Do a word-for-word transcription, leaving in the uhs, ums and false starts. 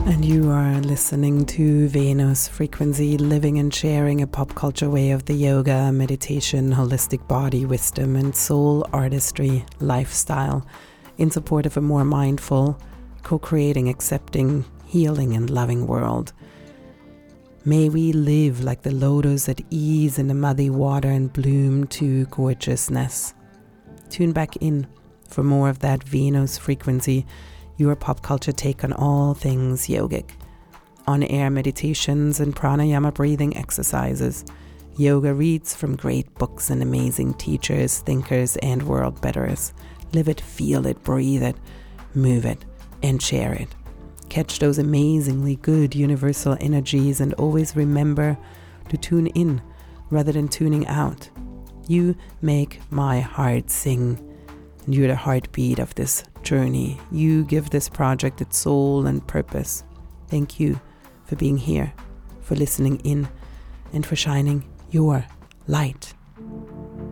And you are listening to Venus Frequency, living and sharing a pop culture way of the yoga, meditation, holistic body, wisdom, and soul artistry lifestyle in support of a more mindful, co-creating, accepting, healing, and loving world. May we live like the lotus at ease in the muddy water and bloom to gorgeousness. Tune back in for more of that Venus Frequency, your pop culture take on all things yogic. On-air meditations and pranayama breathing exercises. Yoga reads from great books and amazing teachers, thinkers, and world betterers. Live it, feel it, breathe it, move it, and share it. Catch those amazingly good universal energies and always remember to tune in rather than tuning out. You make my heart sing. You're the heartbeat of this journey. You give this project its soul and purpose. Thank you for being here, for listening in, and for shining your light.